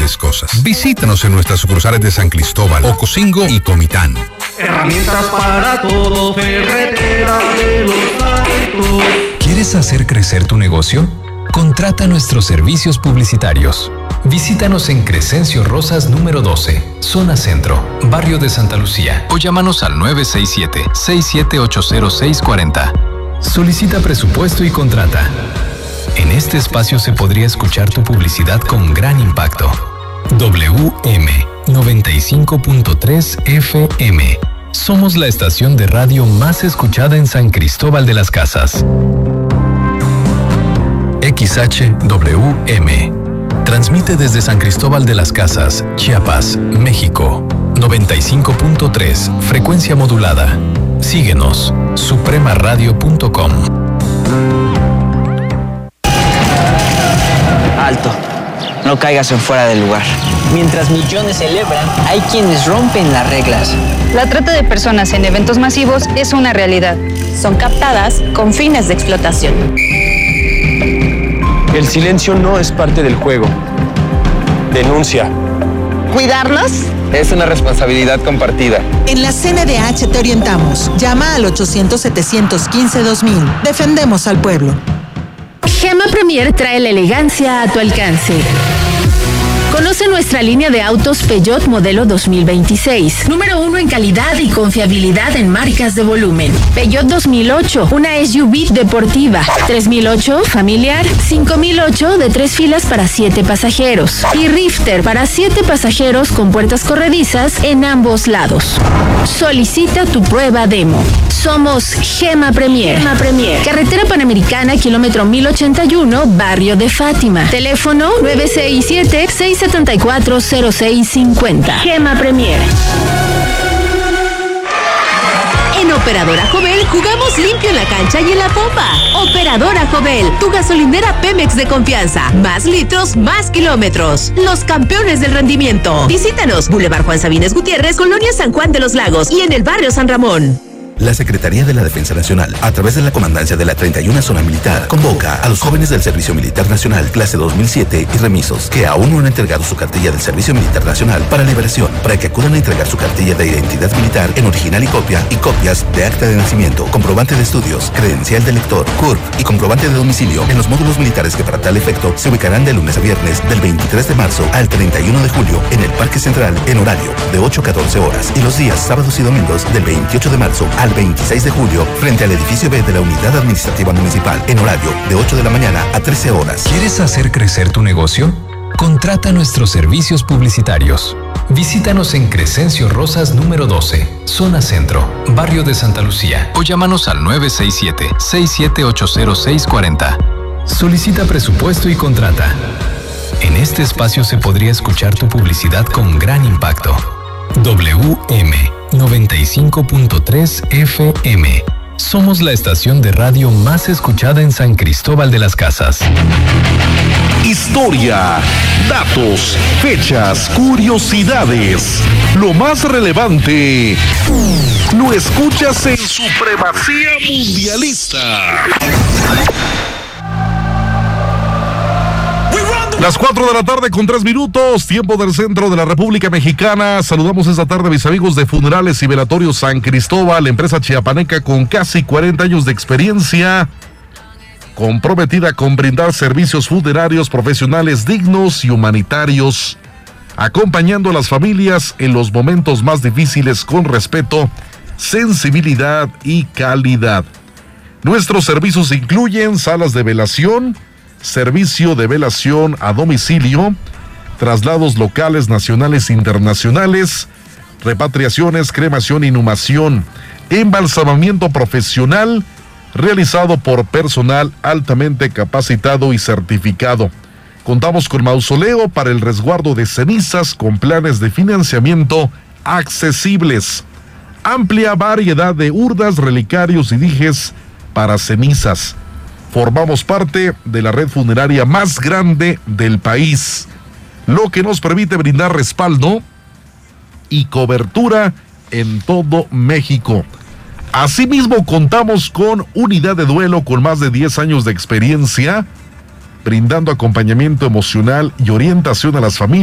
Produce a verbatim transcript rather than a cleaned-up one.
grandes cosas. Visítanos en nuestras sucursales de San Cristóbal, Ocosingo y Comitán. Herramientas para todo, ferretera de los Santos. ¿Quieres hacer crecer tu negocio? Contrata nuestros servicios publicitarios. Visítanos en Crescencio Rosas número doce, Zona Centro, Barrio de Santa Lucía, o llámanos al nueve seis siete, seis siete ocho cero seis cuatro cero. Solicita presupuesto y contrata. En este espacio se podría escuchar tu publicidad con gran impacto. W M noventa y cinco punto tres F M. Somos la estación de radio más escuchada en San Cristóbal de las Casas. X H W M. Transmite desde San Cristóbal de las Casas, Chiapas, México. noventa y cinco punto tres, frecuencia modulada. Síguenos, suprema radio punto com. Alto, no caigas en fuera del lugar. Mientras millones celebran, hay quienes rompen las reglas. La trata de personas en eventos masivos es una realidad. Son captadas con fines de explotación. El silencio no es parte del juego. Denuncia. ¿Cuidarlos? Es una responsabilidad compartida. En la C N D H te orientamos. Llama al ochocientos, setecientos quince, dos mil. Defendemos al pueblo. Gema Premier trae la elegancia a tu alcance. Conoce nuestra línea de autos Peugeot modelo dos mil veintiséis. Número uno en calidad y confiabilidad en marcas de volumen. Peugeot dos mil ocho, una S U V deportiva. tres mil ocho, familiar. cinco mil ocho, de tres filas para siete pasajeros. Y Rifter para siete pasajeros con puertas corredizas en ambos lados. Solicita tu prueba demo. Somos Gema Premier. Gema Premier. Carretera Panamericana, kilómetro mil ochenta y uno, Barrio de Fátima. Teléfono nueve seis siete, seis siete cuatro, cero seis cinco cero. Gema Premier. En Operadora Jovel jugamos limpio en la cancha y en la pompa. Operadora Jovel, tu gasolinera Pemex de confianza. Más litros, más kilómetros. Los campeones del rendimiento. Visítanos, Boulevard Juan Sabines Gutiérrez, Colonia San Juan de los Lagos y en el barrio San Ramón. La Secretaría de la Defensa Nacional, a través de la Comandancia de la treinta y una Zona Militar, convoca a los jóvenes del Servicio Militar Nacional, clase dos mil siete y remisos, que aún no han entregado su cartilla del Servicio Militar Nacional para liberación, para que acudan a entregar su cartilla de identidad militar en original y copia, y copias de acta de nacimiento, comprobante de estudios, credencial de lector, C U R P y comprobante de domicilio en los módulos militares que para tal efecto se ubicarán de lunes a viernes del veintitrés de marzo al treinta y uno de julio en el Parque Central en horario de ocho a catorce horas y los días sábados y domingos del veintiocho de marzo al veintiséis de julio frente al edificio B de la Unidad Administrativa Municipal en horario de ocho de la mañana a trece horas. ¿Quieres hacer crecer tu negocio? Contrata nuestros servicios publicitarios. Visítanos en Crescencio Rosas número doce, Zona Centro, Barrio de Santa Lucía, o llámanos al nueve seis siete, seis siete ocho cero seis cuatro cero. Solicita presupuesto y contrata. En este espacio se podría escuchar tu publicidad con gran impacto. W M noventa y cinco punto tres F M. Somos la estación de radio más escuchada en San Cristóbal de las Casas. Historia, datos, fechas, curiosidades. Lo más relevante lo escuchas en Supremacía Mundialista. Las cuatro de la tarde con tres minutos, tiempo del centro de la República Mexicana. Saludamos esta tarde a mis amigos de Funerales y Velatorios San Cristóbal, empresa chiapaneca con casi cuarenta años de experiencia, comprometida con brindar servicios funerarios profesionales dignos y humanitarios, acompañando a las familias en los momentos más difíciles con respeto, sensibilidad y calidad. Nuestros servicios incluyen salas de velación, servicio de velación a domicilio, traslados locales, nacionales e internacionales, repatriaciones, cremación, inhumación, embalsamamiento profesional, realizado por personal altamente capacitado y certificado. Contamos con mausoleo para el resguardo de cenizas con planes de financiamiento accesibles. Amplia variedad de urnas, relicarios y dijes para cenizas. Formamos parte de la red funeraria más grande del país, lo que nos permite brindar respaldo y cobertura en todo México. Asimismo, contamos con unidad de duelo con más de diez años de experiencia, brindando acompañamiento emocional y orientación a las familias.